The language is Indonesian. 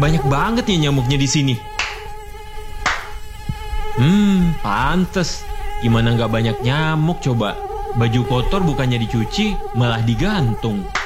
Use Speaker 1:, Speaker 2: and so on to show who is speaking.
Speaker 1: banyak banget ya nyamuknya di sini. Pantes. Gimana nggak banyak nyamuk coba? Baju kotor bukannya dicuci, malah digantung.